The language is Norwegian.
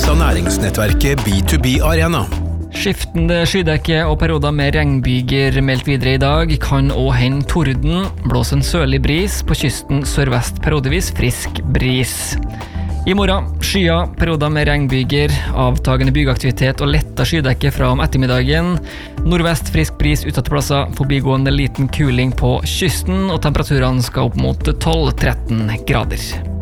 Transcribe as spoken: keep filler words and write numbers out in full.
av næringsnettverket B to B Arena. Skiftende skydekke og perioder med regnbyger meldt videre i dag. Kan også hende torden. Blås en sørlig bris. På kysten sørvest periodevis frisk bris. I morgen skyer, perioder med regnbyger, avtagende bygeaktivitet og letta skydekke fra om ettermiddagen. Nordvest frisk bris utsatte plasser, forbigående liten kuling på kysten, og temperaturene skal opp mot tolv til tretten grader.